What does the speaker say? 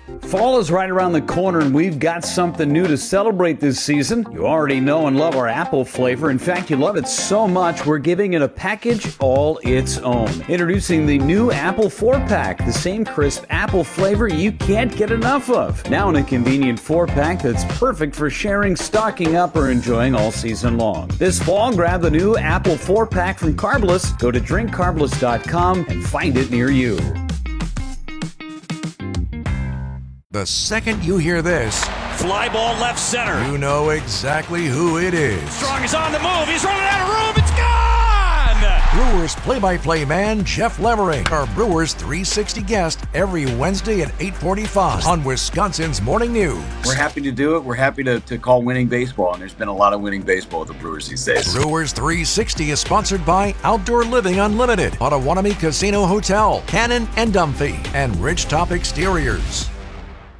Fall is right around the corner, and we've got something new to celebrate this season. You already know and love our apple flavor. In fact, you love it so much, we're giving it a package all its own. Introducing the new Apple 4-pack, the same crisp apple flavor you can't get enough of. Now in a convenient 4-pack that's perfect for sharing, stocking up, or enjoying all season long. This fall, grab the new Apple 4-pack from Carbless. Go to drinkcarbless.com and find it near you. The second you hear this, fly ball left center. You know exactly who it is. Strong is on the move. He's running out of room. It's gone! Brewers play-by-play man Jeff Levering, our Brewers 360 guest every Wednesday at 8:45 on Wisconsin's Morning News. We're happy to do it. We're happy to call winning baseball, and there's been a lot of winning baseball with the Brewers these days. Brewers 360 is sponsored by Outdoor Living Unlimited, Potawatomi Casino Hotel, Cannon and Dunphy, and Ridgetop Exteriors.